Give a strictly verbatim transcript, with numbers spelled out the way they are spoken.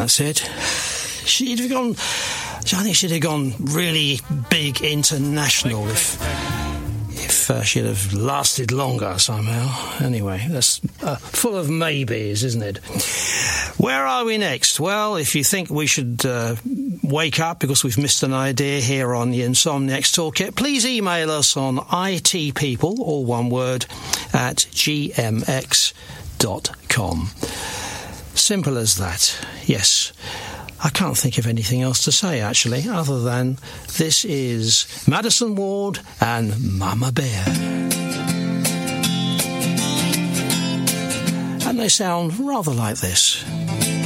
That's it. She'd have gone... I think she'd have gone really big international if... If uh, she'd have lasted longer somehow. Anyway, that's uh, full of maybes, isn't it? Where are we next? Well, if you think we should uh, wake up because we've missed an idea here on the Insomniacs Toolkit, please email us on itpeople, all one word, at g m x dot com. Simple as that. Yes. I can't think of anything else to say, actually, other than this is Madison Ward and Mama Bear. And they sound rather like this.